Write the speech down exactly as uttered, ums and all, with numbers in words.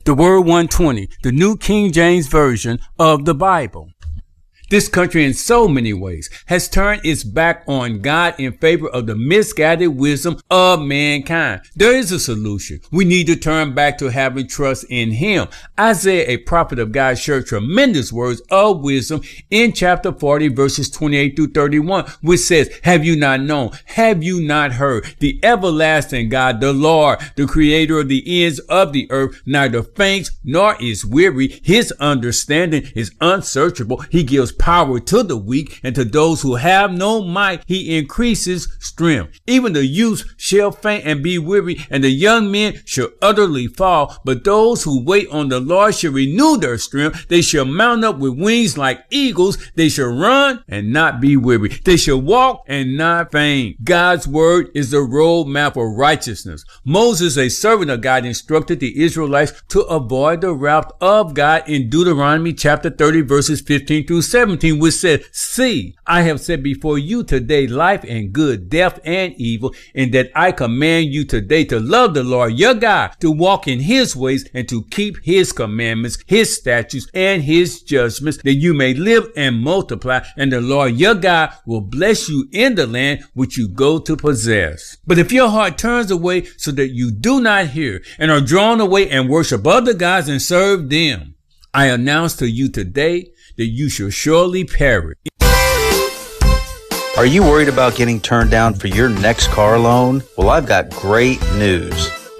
the Word one twenty, the New King James Version of the Bible. This country in so many ways has turned its back on God in favor of the misguided wisdom of mankind. There is a solution. We need to turn back to having trust in Him. Isaiah, a prophet of God, shared tremendous words of wisdom in chapter forty, verses twenty-eight through thirty-one, which says, "Have you not known? Have you not heard? The everlasting God, the Lord, the creator of the ends of the earth, neither faints nor is weary. His understanding is unsearchable. He gives power to the weak, and to those who have no might he increases strength. Even the youths shall faint and be weary, and the young men shall utterly fall. But those who wait on the Lord shall renew their strength. They shall mount up with wings like eagles. They shall run and not be weary. They shall walk and not faint." God's word is the roadmap of righteousness. Moses, a servant of God, instructed the Israelites to avoid the wrath of God in Deuteronomy chapter thirty, verses fifteen through seventeen. Which said, "See, I have set before you today life and good, death and evil, and that I command you today to love the Lord your God, to walk in His ways, and to keep His commandments, His statutes, and His judgments, that you may live and multiply, and the Lord your God will bless you in the land which you go to possess. But if your heart turns away so that you do not hear, and are drawn away and worship other gods and serve them, I announce to you today that you shall surely perish." Are you worried about getting turned down for your next car loan? Well, I've got great news.